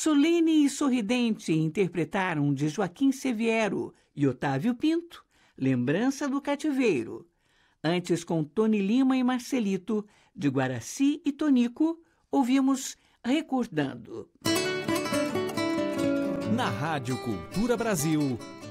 Solene e Sorridente interpretaram de Joaquim Seviero e Otávio Pinto, Lembrança do Cativeiro. Antes, com Tony Lima e Marcelito, de Guaraci e Tonico, ouvimos Recordando. Na Rádio Cultura Brasil,